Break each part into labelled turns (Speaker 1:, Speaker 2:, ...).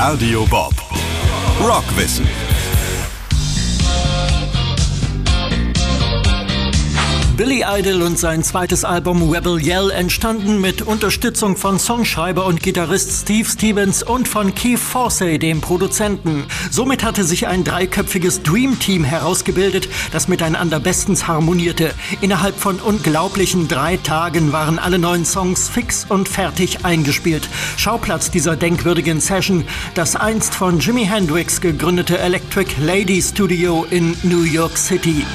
Speaker 1: Radio Bob. Rockwissen.
Speaker 2: Billy Idol und sein zweites Album Rebel Yell entstanden mit Unterstützung von Songschreiber und Gitarrist Steve Stevens und von Keith Forsey, dem Produzenten. Somit hatte sich ein dreiköpfiges Dream Team herausgebildet, das miteinander bestens harmonierte. Innerhalb von unglaublichen 3 Tagen waren alle 9 Songs fix und fertig eingespielt. Schauplatz dieser denkwürdigen Session, das einst von Jimi Hendrix gegründete Electric Lady Studio in New York City.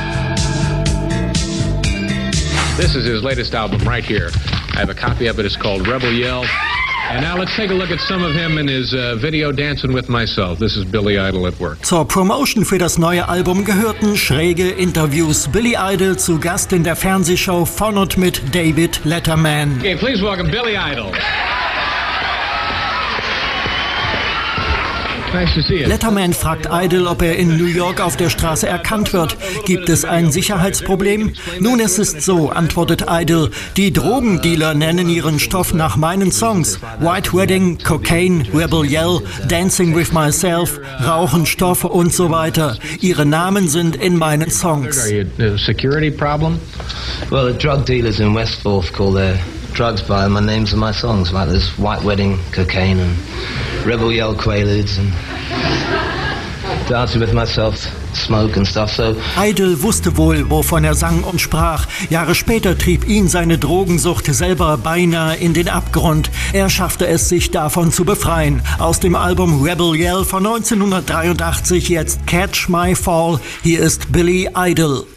Speaker 3: This is his latest album right here. I have a copy of it. It's called Rebel Yell. And now let's take a look at some of him in his video Dancing With Myself. This is Billy Idol at work.
Speaker 2: Zur Promotion für das neue Album gehörten schräge Interviews. Billy Idol zu Gast in der Fernsehshow von und mit David Letterman.
Speaker 3: Okay, please welcome Billy Idol. Nice to see you.
Speaker 2: Letterman fragt Idol, ob er in New York auf der Straße erkannt wird. Gibt es ein Sicherheitsproblem? Nun, es ist so, antwortet Idol. Die Drogendealer nennen ihren Stoff nach meinen Songs. White Wedding, Cocaine, Rebel Yell, Dancing With Myself, Rauchen, Stoffe und so weiter. Ihre Namen sind in meinen Songs.
Speaker 3: Are you a security problem?
Speaker 4: Well, the drug dealers in West Fourth call their drugs by my names of my songs, like there's White Wedding, Cocaine, and Rebel Yell, Quaaludes, and Dancing With Myself, Smoke and stuff, so.
Speaker 2: Idol wusste wohl, wovon er sang und sprach. Jahre später trieb ihn seine Drogensucht selber beinahe in den Abgrund. Er schaffte es, sich davon zu befreien. Aus dem Album Rebel Yell von 1983 jetzt Catch My Fall. Hier ist Billy Idol.